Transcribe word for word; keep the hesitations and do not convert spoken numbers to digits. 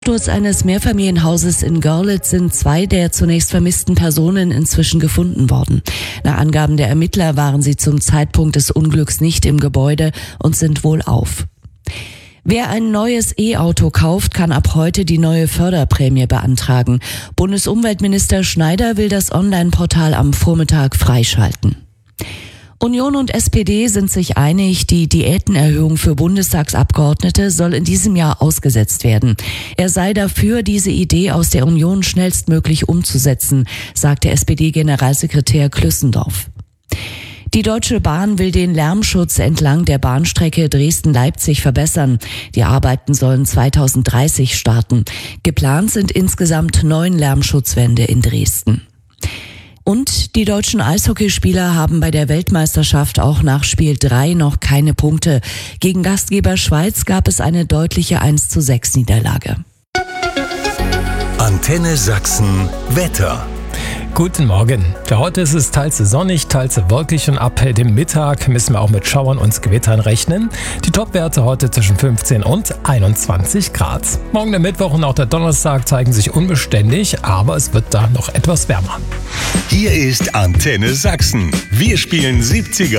Sturz eines Mehrfamilienhauses in Görlitz sind zwei der zunächst vermissten Personen inzwischen gefunden worden. Nach Angaben der Ermittler waren sie zum Zeitpunkt des Unglücks nicht im Gebäude und sind wohlauf. Wer ein neues E-Auto kauft, kann ab heute die neue Förderprämie beantragen. Bundesumweltminister Schneider will das Online-Portal am Vormittag freischalten. Union und S P D sind sich einig, die Diätenerhöhung für Bundestagsabgeordnete soll in diesem Jahr ausgesetzt werden. Er sei dafür, diese Idee aus der Union schnellstmöglich umzusetzen, sagte S P D-Generalsekretär Klüssendorf. Die Deutsche Bahn will den Lärmschutz entlang der Bahnstrecke Dresden-Leipzig verbessern. Die Arbeiten sollen zweitausenddreißig starten. Geplant sind insgesamt neun Lärmschutzwände in Dresden. Und die deutschen Eishockeyspieler haben bei der Weltmeisterschaft auch nach Spiel drei noch keine Punkte. Gegen Gastgeber Schweiz gab es eine deutliche eins zu sechs Niederlage. Antenne Sachsen Wetter. Guten Morgen. Für heute ist es teils sonnig, teils wolkig und ab dem Mittag müssen wir auch mit Schauern und Gewittern rechnen. Die Topwerte heute zwischen fünfzehn und einundzwanzig Grad. Morgen der Mittwoch und auch der Donnerstag zeigen sich unbeständig, aber es wird da noch etwas wärmer. Hier ist Antenne Sachsen. Wir spielen siebziger.